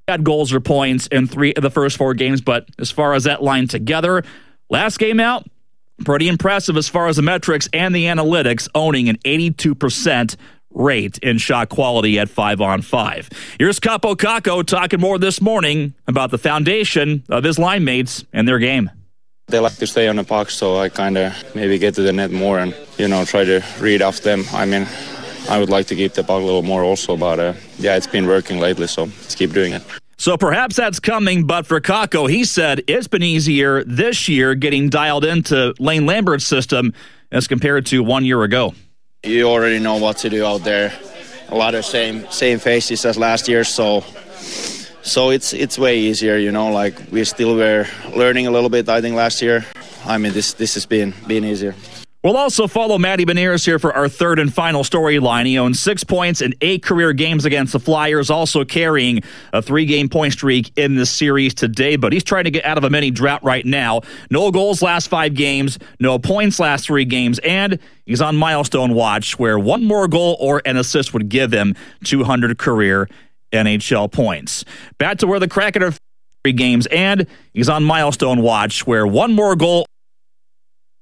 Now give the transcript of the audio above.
had goals or points in 3 of the first 4 games, but as far as that line together, last game out, pretty impressive as far as the metrics and the analytics, owning an 82% rate in shot quality at 5-on-5. Here's Kaapo Kakko talking more this morning about the foundation of his line mates and their game. They like to stay on the puck, so I kind of maybe get to the net more and, try to read off them. I mean, I would like to keep the puck a little more also, but it's been working lately, so let's keep doing it. So perhaps that's coming, but for Kakko, he said it's been easier this year getting dialed into Lane Lambert's system as compared to 1 year ago. You already know what to do out there. A lot of same faces as last year, so it's way easier, like we still were learning a little bit, I think, last year. I mean, this has been easier. We'll also follow Matty Beniers here for our third and final storyline. He owns 6 points in 8 career games against the Flyers, also carrying a 3-game point streak in this series today, but he's trying to get out of a mini drought right now. No goals last 5 games, no points last 3 games, and he's on milestone watch where 1 more goal or an assist would give him 200 career NHL points. Back to where the Kraken are 3 games, and he's on milestone watch where 1 more goal